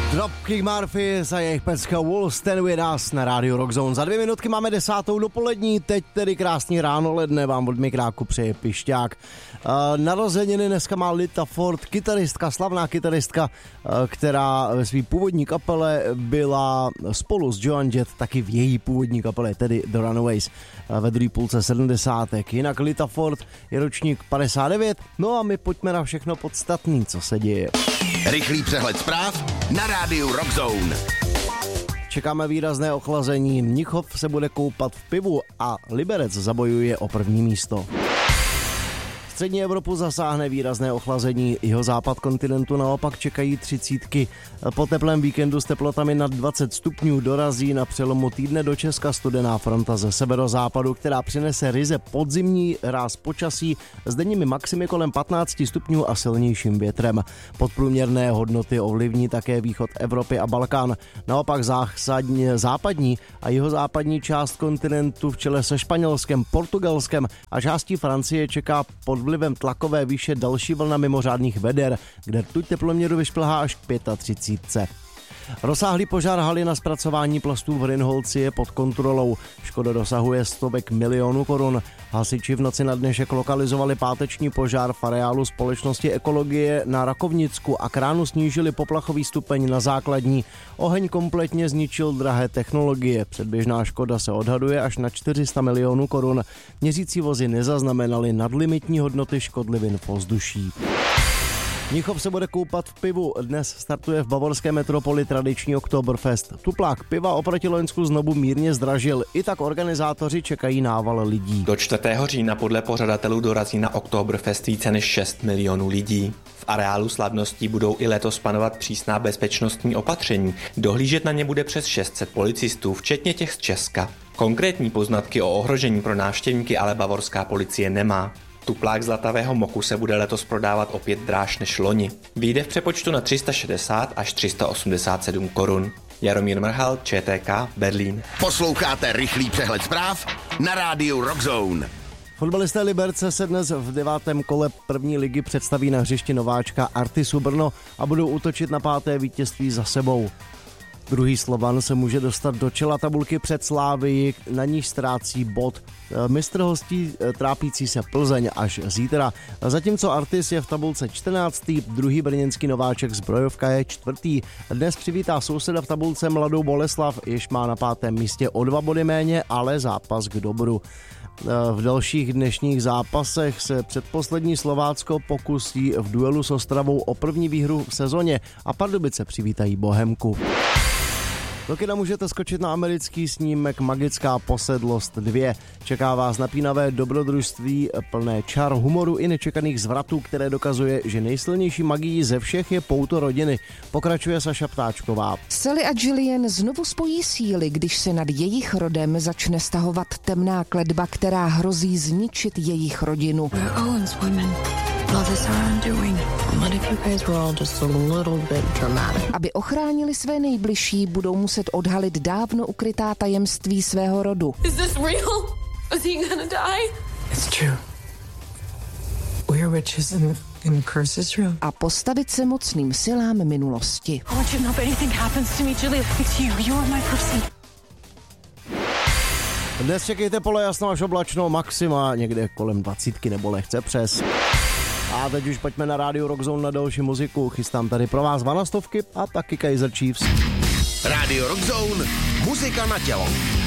Dropkick Murphys a jejich pecka Will Stand With Us na rádiu Rockzone. Za 2 minutky máme 10. dopolední, teď tedy krásný ráno ledne vám od mikráku přeje Pišťák. Narozeniny dneska má Lita Ford, kytaristka, slavná kytaristka, která ve své původní kapele byla spolu s Joan Jett taky v její původní kapele, tedy The Runaways, ve druhé půlce 70. Jinak Lita Ford je ročník 59, no a my pojďme na všechno podstatný, co se děje. Rychlý přehled zpráv na rádiu Rockzone. Čekáme výrazné ochlazení, Mnichov se bude koupat v pivu a Liberec zabojuje o první místo. Střední Evropu zasáhne výrazné ochlazení, jihozápad kontinentu naopak čekají 30. Po teplém víkendu s teplotami nad 20 stupňů dorazí na přelomu týdne do Česka studená fronta ze severozápadu, která přinese ryze podzimní ráz počasí s denními maximy kolem 15 stupňů a silnějším větrem. Podprůměrné hodnoty ovlivní také východ Evropy a Balkán. Naopak západní a jihozápadní část kontinentu v čele se Španělskem, Portugalskem a částí Francie čeká pod vlivem tlakové výše další vlna mimořádných veder, kde rtuť teploměru vyšplhá až k 35. Rozsáhlý požár haly na zpracování plastů v Rynholci je pod kontrolou. Škoda dosahuje stovek milionů korun. Hasiči v noci na dnešek lokalizovali páteční požár v areálu společnosti Ekologie na Rakovnicku a kránu snížili poplachový stupeň na základní. Oheň kompletně zničil drahé technologie. Předběžná škoda se odhaduje až na 400 milionů korun. Měřící vozy nezaznamenaly nadlimitní hodnoty škodlivin v ovzduší. Mnichov se bude koupat v pivu. Dnes startuje v bavorské metropoli tradiční Oktoberfest. Tuplák piva oproti loňsku znovu mírně zdražil. I tak organizátoři čekají nával lidí. Do 4. října podle pořadatelů dorazí na Oktoberfest více než 6 milionů lidí. V areálu slavností budou i letos panovat přísná bezpečnostní opatření. Dohlížet na ně bude přes 600 policistů, včetně těch z Česka. Konkrétní poznatky o ohrožení pro návštěvníky ale bavorská policie nemá. Tuplák zlatavého moku se bude letos prodávat opět dráž než loni. Vyjde v přepočtu na 360 až 387 korun. Jaromír Mrhal, ČTK, Berlín. Posloucháte rychlý přehled zpráv na rádiu Rockzone. Fotbalisté Liberce se dnes v 9. kole první ligy představí na hřišti nováčka Artisu Brno a budou útočit na 5. vítězství za sebou. Druhý Slovan se může dostat do čela tabulky před Slávií, na níž ztrácí bod. Mistr hostí trápící se Plzeň až zítra. Zatímco Artis je v tabulce 14. Druhý brněnský nováček Zbrojovka je 4. Dnes přivítá souseda v tabulce Mladou Boleslav, jež má na 5. místě o 2 body méně, ale zápas k dobru. V dalších dnešních zápasech se předposlední Slovácko pokusí v duelu s Ostravou o první výhru v sezóně a Pardubice přivítají Bohemku. Do kina můžete skočit na americký snímek Magická posedlost 2. Čeká vás napínavé dobrodružství plné čar, humoru i nečekaných zvratů, které dokazuje, že nejsilnější magií ze všech je pouto rodiny. Pokračuje Saša Ptáčková. Sally a Gillian znovu spojí síly, když se nad jejich rodem začne stahovat temná kletba, která hrozí zničit jejich rodinu. Aby ochránili své nejbližší, budou muset odhalit dávno ukrytá tajemství svého rodu. Is this real? Is he gonna die? It's true. We're witches and curse is real. A postavit se mocným silám minulosti. I want you to know if anything happens to me, Julia, it's you. You are my person. Dnes čekejte polojasno až oblačno, maxima někde kolem 20 nebo lehce přes. A teď už pojďme na rádiu Rockzone na další muziku. Chystám tady pro vás Vanastovky a taky Kaiser Chiefs. Rádio Rockzone, muzika na tělo.